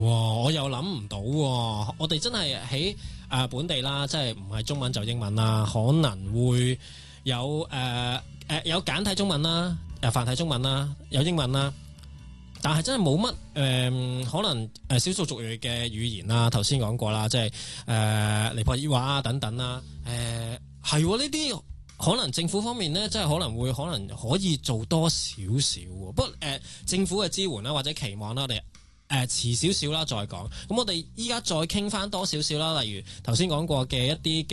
哇！我又諗唔到喎，我哋真係喺本地啦，即係唔係中文就英文啦，可能會有有簡體中文啦，繁體中文啦，有英文啦，但係真係冇乜可能少數族裔嘅語言啦。頭先講過啦，即係尼泊爾話啊等等啦。係呢啲可能政府方面呢，即係可能可以做多少少。不過政府嘅支援啦，或者期望啦，我哋遲少少啦，再講。咁我哋依家再傾翻多少少啦，例如頭先講過嘅一啲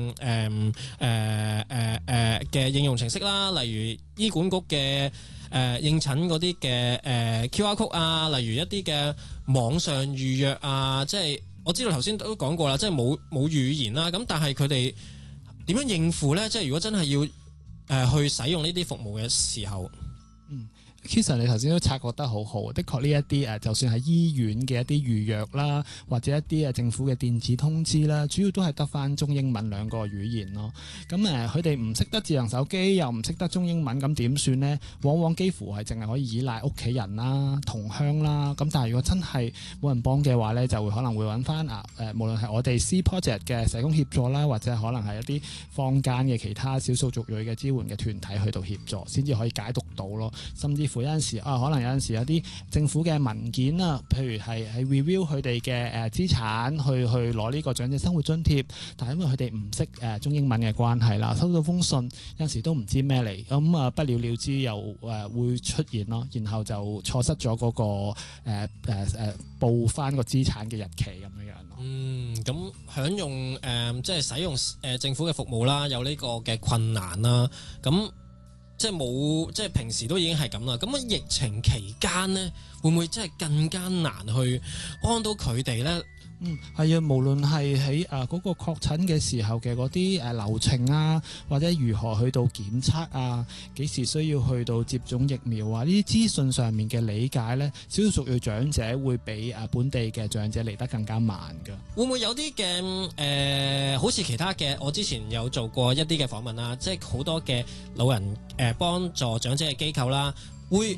嘅應用程式啦，例如醫管局嘅應診嗰啲嘅QR code 啊，例如一啲嘅網上預約啊，即係我知道頭先都講過啦，即係冇語言啦，咁但係佢哋點樣應付呢？即係如果真係要去使用呢啲服務嘅時候。 其實你頭先都察覺得好好，的確呢一啲就算係醫院嘅一啲預約啦，或者一啲政府嘅電子通知啦，主要都係得翻中英文兩個語言咯。咁佢哋唔識得智能手機，又唔識得中英文，咁點算呢？往往幾乎係淨係可以依賴屋企人啦、同鄉啦。咁但係如果真係冇人幫嘅話呢，就會可能會揾翻無論係我哋 C Project 嘅社工協助啦，或者可能係一啲坊間嘅其他少數族裔嘅支援嘅團體去到協助，先至可以解讀到咯，甚至。有陣時可能有陣時有啲政府嘅文件啊，譬如係 review 佢哋嘅資產去攞呢個長者生活津貼，但係因為佢哋唔識中英文嘅關係啦，收到封信有陣時都唔知咩嚟，咁不了了之又會出現咯，然後就錯失咗嗰個報翻個資產嘅日期咁樣樣咯。 咁享用即係使用政府嘅服務啦，有呢個嘅困難啦，咁。即係冇，即係平時都已經係咁啦。咁疫情期間呢，會唔會真係更加難去幫到佢哋呢？ 係啊，無論係喺嗰個確診嘅時候嘅嗰啲流程啊，或者如何去到檢測啊，幾時需要去到接種疫苗啊，呢啲資訊上面嘅理解呢，少數族裔長者會比本地嘅長者嚟得更加慢㗎。 會唔會有啲嘅好似其他嘅，我之前有做過一啲嘅訪問啦，即係好多嘅老人幫助長者嘅機構啦，會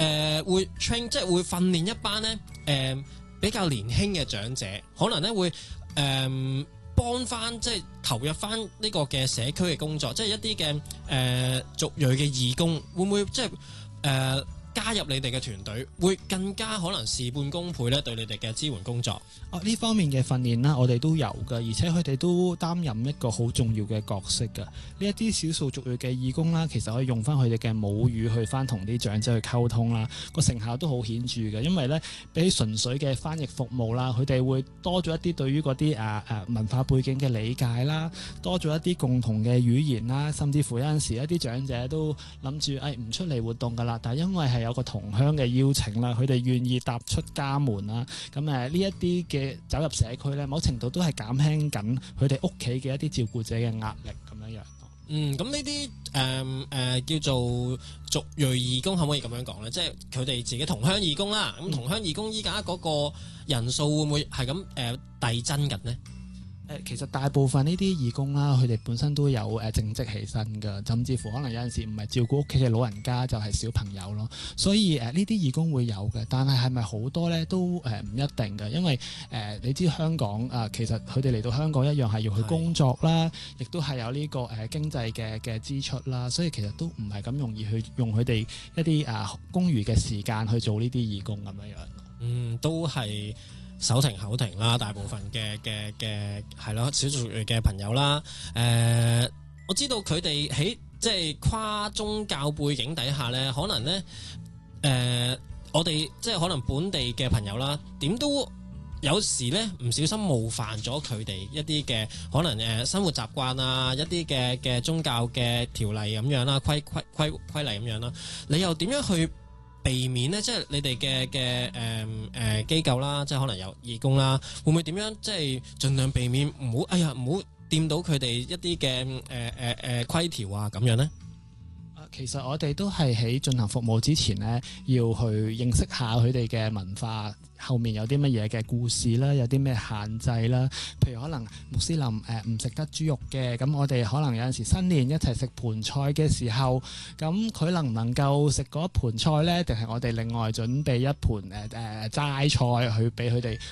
train 即係會訓練一班呢。比較年輕嘅長者，可能咧會幫翻，即係投入翻呢個嘅社區嘅工作，即係一啲嘅族裔嘅義工，會唔會即係加入你哋嘅團隊，會更加可能事半功倍咧？對你哋嘅支援工作， 呢方面嘅訓練啦，我哋都有㗎，而且佢哋都擔任一個好重要嘅角色㗎。呢一啲少數族裔嘅義工啦，其實可以用翻佢哋嘅母語去翻同啲長者去溝通啦，個成效都好顯著嘅。因為咧，比起純粹嘅翻譯服務啦，佢哋會多咗一啲對於嗰啲文化背景嘅理解啦，多咗一啲共同嘅語言啦，甚至乎有陣時一啲長者都諗住唔出嚟活動㗎啦，但係因為係有個同鄉嘅邀請啦，佢哋願意踏出家門啦，咁呢一啲嘅走入社區咧，某程度都係減輕緊佢哋屋企嘅一啲照顧者嘅壓力咁樣樣。 咁呢啲叫做族裔義工，可唔可以咁樣講咧？即係佢哋自己同鄉義工啦。咁同鄉義工依家嗰個人數會唔會係咁遞增緊呢？ 其實大部分呢啲義工啦，佢哋本身都有正職起身㗎，甚至乎可能有陣時唔係照顧屋企嘅老人家，就係小朋友咯。所以呢啲義工會有嘅，但係咪好多呢？都唔一定嘅，因為你知香港其實佢哋嚟到香港一樣係要去工作啦，亦都係有呢個經濟嘅支出啦，所以其實都唔係咁容易去用佢哋一啲公餘嘅時間去做呢啲義工咁樣樣。 都係。手停口停啦，大部分嘅係咯，少數族裔嘅朋友啦，我知道佢哋喺即係跨宗教背景底下咧，可能咧我哋即係可能本地嘅朋友啦，點都有時咧唔小心冒犯咗佢哋一啲嘅可能生活習慣啊，一啲嘅宗教嘅條例咁樣啦，規例咁樣啦，你又點樣去避免呢？即係你哋嘅機構啦，即係可能有義工啦，會唔會點樣即係盡量避免唔好掂到佢哋一啲嘅規條啊咁樣呢？ 其實我哋都係喺進行服務之前呢，要去認識下佢哋嘅文化後面有啲乜嘢嘅故事啦，有啲咩限制啦。譬如可能穆斯林唔食得豬肉嘅，咁我哋可能有陣時新年一齊食盤菜嘅時候，咁佢能唔能夠食嗰一盤菜呢？定係我哋另外準備一盤齋菜去俾佢哋